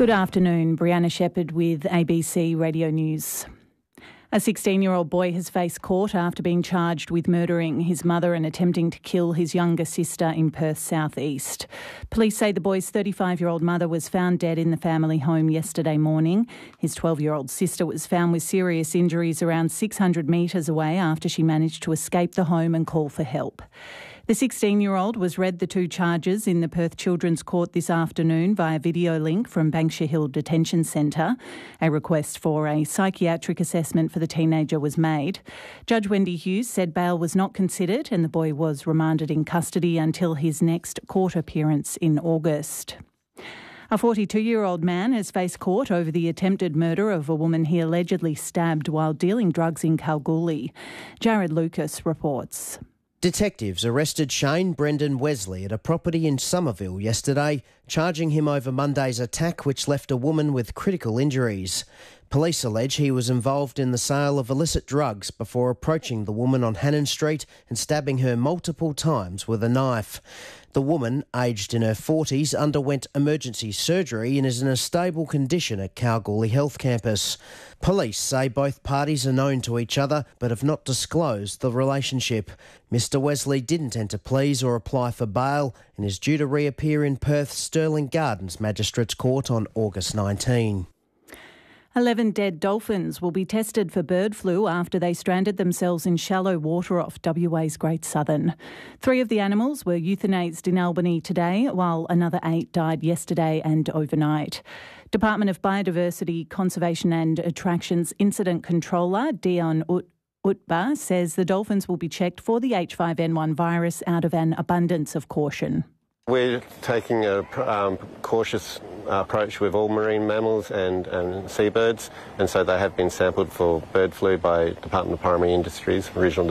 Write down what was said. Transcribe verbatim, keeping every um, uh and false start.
Good afternoon, Brianna Shepherd with A B C Radio News. A sixteen-year-old boy has faced court after being charged with murdering his mother and attempting to kill his younger sister in Perth's southeast. Police say the boy's thirty-five-year-old mother was found dead in the family home yesterday morning. His twelve-year-old sister was found with serious injuries around six hundred metres away after she managed to escape the home and call for help. The sixteen-year-old was read the two charges in the Perth Children's Court this afternoon via video link from Banksia Hill Detention Centre. A request for a psychiatric assessment for the teenager was made. Judge Wendy Hughes said bail was not considered and the boy was remanded in custody until his next court appearance in August. A forty-two-year-old man has faced court over the attempted murder of a woman he allegedly stabbed while dealing drugs in Kalgoorlie. Jared Lucas reports. Detectives arrested Shane Brendan Wesley at a property in Somerville yesterday, charging him over Monday's attack which left a woman with critical injuries. Police allege he was involved in the sale of illicit drugs before approaching the woman on Hannon Street and stabbing her multiple times with a knife. The woman, aged in her forties, underwent emergency surgery and is in a stable condition at Kalgoorlie Health Campus. Police say both parties are known to each other but have not disclosed the relationship. Mister Wesley didn't enter pleas or apply for bail and is due to reappear in Perth's Stirling Gardens Magistrates Court on August nineteenth. Eleven dead dolphins will be tested for bird flu after they stranded themselves in shallow water off W A's Great Southern. Three of the animals were euthanased in Albany today, while another eight died yesterday and overnight. Department of Biodiversity, Conservation and Attractions Incident Controller Dion Ut- Utba says the dolphins will be checked for the H five N one virus out of an abundance of caution. We're taking a um, cautious approach with all marine mammals and, and seabirds, and so they have been sampled for bird flu by Department of Primary Industries, Regional